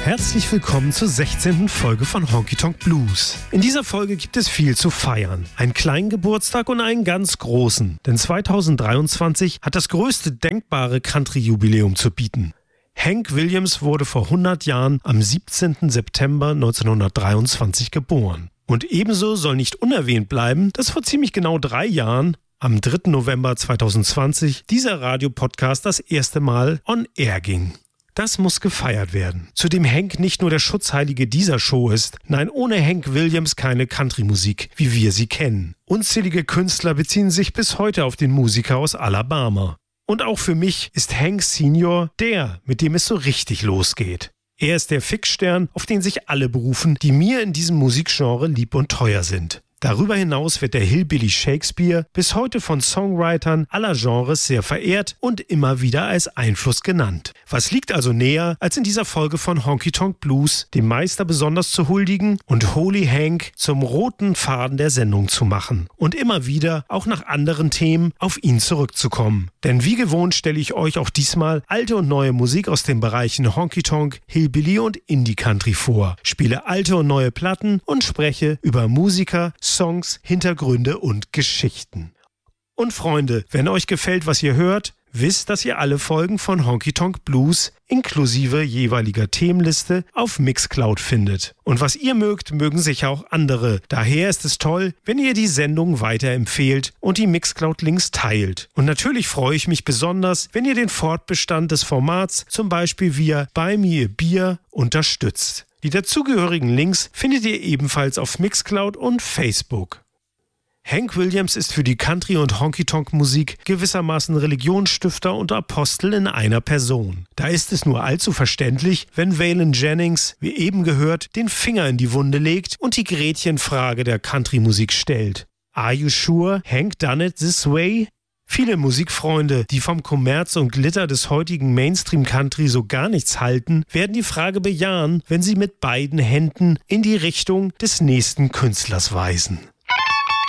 Herzlich willkommen zur 16. Folge von Honky Tonk Blues. In dieser Folge gibt es viel zu feiern. Einen kleinen Geburtstag und einen ganz großen. Denn 2023 hat das größte denkbare Country-Jubiläum zu bieten. Hank Williams wurde vor 100 Jahren am 17. September 1923 geboren. Und ebenso soll nicht unerwähnt bleiben, dass vor ziemlich genau 3 Jahren, am 3. November 2020, dieser Radiopodcast das erste Mal on air ging. Das muss gefeiert werden. Zudem Hank nicht nur der Schutzheilige dieser Show ist. Nein, ohne Hank Williams keine Country-Musik, wie wir sie kennen. Unzählige Künstler beziehen sich bis heute auf den Musiker aus Alabama. Und auch für mich ist Hank Senior der, mit dem es so richtig losgeht. Er ist der Fixstern, auf den sich alle berufen, die mir in diesem Musikgenre lieb und teuer sind. Darüber hinaus wird der Hillbilly Shakespeare bis heute von Songwritern aller Genres sehr verehrt und immer wieder als Einfluss genannt. Was liegt also näher, als in dieser Folge von Honky Tonk Blues dem Meister besonders zu huldigen und Holy Hank zum roten Faden der Sendung zu machen und immer wieder, auch nach anderen Themen, auf ihn zurückzukommen. Denn wie gewohnt stelle ich euch auch diesmal alte und neue Musik aus den Bereichen Honky Tonk, Hillbilly und Indie Country vor, spiele alte und neue Platten und spreche über Musiker, Songs, Hintergründe und Geschichten. Und Freunde, wenn euch gefällt, was ihr hört, wisst, dass ihr alle Folgen von Honky Tonk Blues inklusive jeweiliger Themenliste auf Mixcloud findet. Und was ihr mögt, mögen sicher auch andere. Daher ist es toll, wenn ihr die Sendung weiterempfehlt und die Mixcloud-Links teilt. Und natürlich freue ich mich besonders, wenn ihr den Fortbestand des Formats zum Beispiel via Buy Me a Beer unterstützt. Die dazugehörigen Links findet ihr ebenfalls auf Mixcloud und Facebook. Hank Williams ist für die Country- und Honky-Tonk-Musik gewissermaßen Religionsstifter und Apostel in einer Person. Da ist es nur allzu verständlich, wenn Waylon Jennings, wie eben gehört, den Finger in die Wunde legt und die Gretchenfrage der Country-Musik stellt. Are you sure Hank done it this way? Viele Musikfreunde, die vom Kommerz und Glitter des heutigen Mainstream-Country so gar nichts halten, werden die Frage bejahen, wenn sie mit beiden Händen in die Richtung des nächsten Künstlers weisen.